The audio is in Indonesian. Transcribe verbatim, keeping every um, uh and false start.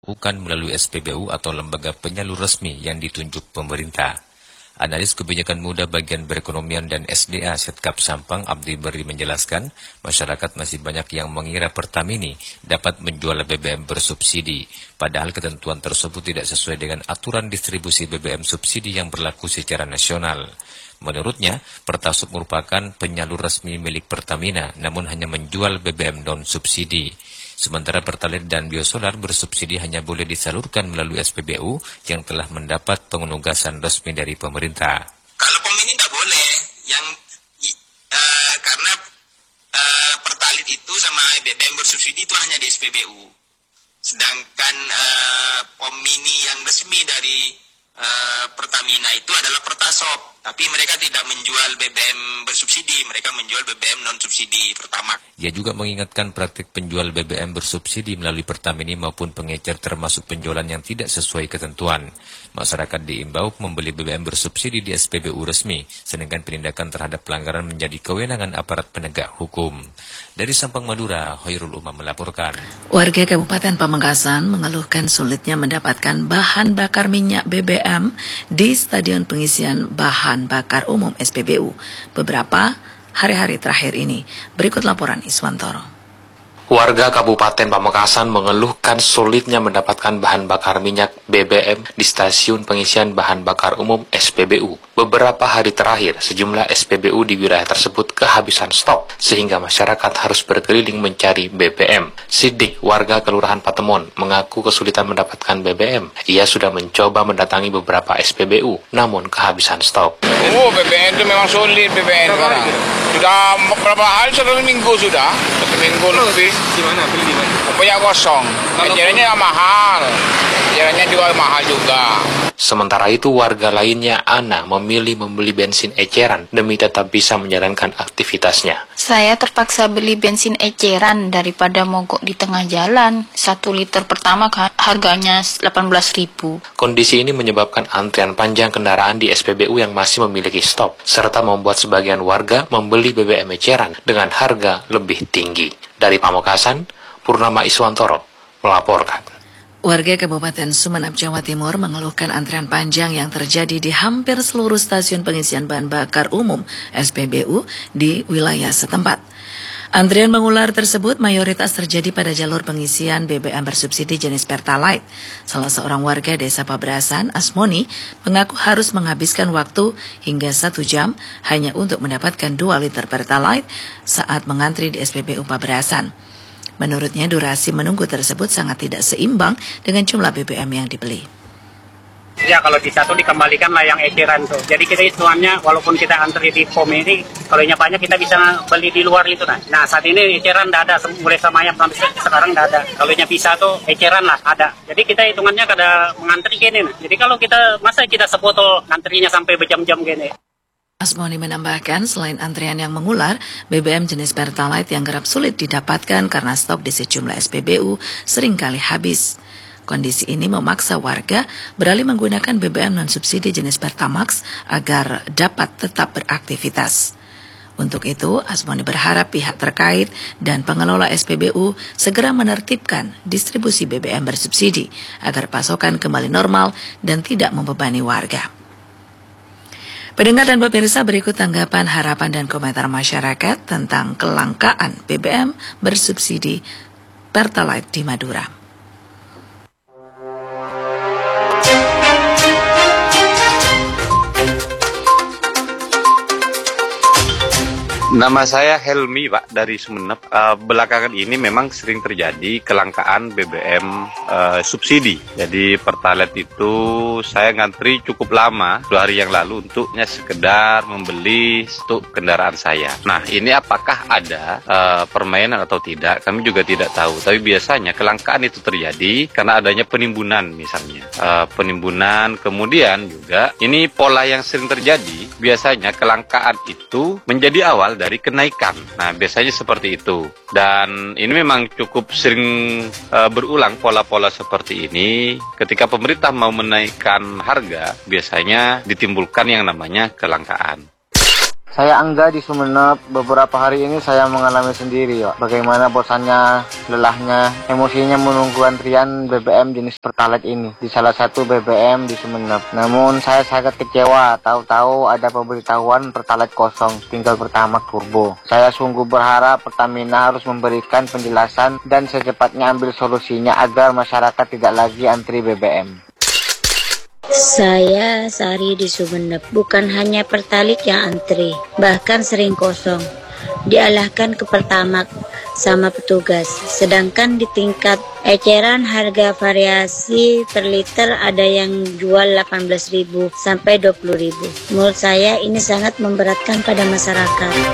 bukan melalui S P B U atau lembaga penyalur resmi yang ditunjuk pemerintah. Analis kebijakan muda bagian perekonomian dan S D A Setkap Sampang Abdi Beri menjelaskan, masyarakat masih banyak yang mengira Pertamini dapat menjual B B M bersubsidi, padahal ketentuan tersebut tidak sesuai dengan aturan distribusi B B M subsidi yang berlaku secara nasional. Menurutnya, Pertasub merupakan penyalur resmi milik Pertamina, namun hanya menjual B B M non-subsidi. Sementara Pertalite dan Biosolar bersubsidi hanya boleh disalurkan melalui S P B U yang telah mendapat penugasan resmi dari pemerintah. Kalau pom ini tidak boleh, yang uh, karena uh, Pertalite itu sama B B M bersubsidi itu hanya di S P B U. Sedangkan uh, pom mini yang resmi dari uh, Pertamina itu adalah Pertasop. Tapi mereka tidak menjual B B M bersubsidi, mereka menjual B B M non-subsidi pertama. Ia juga mengingatkan praktik penjual B B M bersubsidi melalui Pertamini maupun pengecer termasuk penjualan yang tidak sesuai ketentuan. Masyarakat diimbau membeli B B M bersubsidi di S P B U resmi, sedangkan penindakan terhadap pelanggaran menjadi kewenangan aparat penegak hukum. Dari Sampang, Madura, Hoirul Umam melaporkan. Warga Kabupaten Pamekasan mengeluhkan sulitnya mendapatkan bahan bakar minyak B B M di stadion pengisian bahan bakar umum S P B U beberapa hari-hari terakhir ini. Berikut laporan Iswantoro. Warga Kabupaten Pamekasan mengeluhkan sulitnya mendapatkan bahan bakar minyak B B M di stasiun pengisian bahan bakar umum S P B U. Beberapa hari terakhir, sejumlah S P B U di wilayah tersebut kehabisan stok, sehingga masyarakat harus berkeliling mencari B B M. Sidik, warga Kelurahan Patemon, mengaku kesulitan mendapatkan B B M. Ia sudah mencoba mendatangi beberapa S P B U, namun kehabisan stok. Oh, B B M itu memang sulit B B M sekarang. Sudah beberapa hari, satu minggu sudah, satu minggu lebih. Gimana? Beli di mana? Pokoknya kosong. Ecerannya mahal. Ecerannya juga mahal juga. Sementara itu, warga lainnya, Ana, memilih membeli bensin eceran demi tetap bisa menjalankan aktivitasnya. Saya terpaksa beli bensin eceran daripada mogok di tengah jalan. Satu liter pertama harganya delapan belas ribu. Kondisi ini menyebabkan antrian panjang kendaraan di S P B U yang masih memiliki stok, serta membuat sebagian warga membeli B B M eceran dengan harga lebih tinggi. Dari Pamekasan, Purnama Iswantoro melaporkan. Warga Kabupaten Sumeneb, Jawa Timur mengeluhkan antrian panjang yang terjadi di hampir seluruh stasiun pengisian bahan bakar umum S P B U di wilayah setempat. Antrian mengular tersebut mayoritas terjadi pada jalur pengisian B B M bersubsidi jenis Pertalite. Salah seorang warga desa Pabrasan, Asmoni, mengaku harus menghabiskan waktu hingga satu jam hanya untuk mendapatkan dua liter Pertalite saat mengantri di S P B U Pabrasan. Menurutnya, durasi menunggu tersebut sangat tidak seimbang dengan jumlah B B M yang dibeli. Ya, kalau di satu dikembalikan lah yang eceran tuh. Jadi kita hitungannya walaupun kita antri di pom ini, kalau yang banyak kita bisa beli di luar itu. Nah, nah saat ini eceran tidak ada, mulai semayam sampai sekarang tidak ada. Kalau yang bisa tuh eceran lah ada. Jadi kita hitungannya kada mengantri gini. Nah. Jadi kalau kita, masa kita sebotol antrinya sampai berjam-jam gini. Asmoni menambahkan, selain antrian yang mengular, B B M jenis Pertalite yang kerap sulit didapatkan karena stok di sejumlah S P B U seringkali habis. Kondisi ini memaksa warga beralih menggunakan B B M non-subsidi jenis Pertamax agar dapat tetap beraktivitas. Untuk itu, Asmoni berharap pihak terkait dan pengelola S P B U segera menertibkan distribusi B B M bersubsidi agar pasokan kembali normal dan tidak membebani warga. Pendengar dan pemirsa, berikut tanggapan, harapan, dan komentar masyarakat tentang kelangkaan B B M bersubsidi Pertalite di Madura. Nama saya Helmi, Pak, dari Sumeneb. Uh, belakangan ini memang sering terjadi kelangkaan B B M uh, subsidi. Jadi Pertalite itu saya ngantri cukup lama, dua hari yang lalu, untuknya sekedar membeli stok kendaraan saya. Nah, ini apakah ada uh, permainan atau tidak? Kami juga tidak tahu. Tapi biasanya kelangkaan itu terjadi karena adanya penimbunan misalnya. Uh, penimbunan, kemudian juga ini pola yang sering terjadi. Biasanya kelangkaan itu menjadi awal dari kenaikan. Nah, biasanya seperti itu. Dan ini memang cukup sering uh, berulang pola-pola seperti ini. Ketika pemerintah mau menaikkan harga, biasanya ditimbulkan yang namanya kelangkaan. Saya Angga di Sumeneb. Beberapa hari ini saya mengalami sendiri, Pak. Bagaimana bosannya, lelahnya, emosinya menunggu antrian B B M jenis Pertalite ini di salah satu B B M di Sumeneb. Namun saya sangat kecewa, tahu-tahu ada pemberitahuan Pertalite kosong, tinggal Pertamax turbo. Saya sungguh berharap Pertamina harus memberikan penjelasan dan secepatnya ambil solusinya agar masyarakat tidak lagi antri B B M. Saya Sari di Sumeneb. Bukan hanya Pertalite yang antri, bahkan sering kosong. Dialahkan ke Pertamax sama petugas. Sedangkan di tingkat eceran harga variasi per liter ada yang jual delapan belas ribu sampai dua puluh ribu. Menurut saya ini sangat memberatkan pada masyarakat.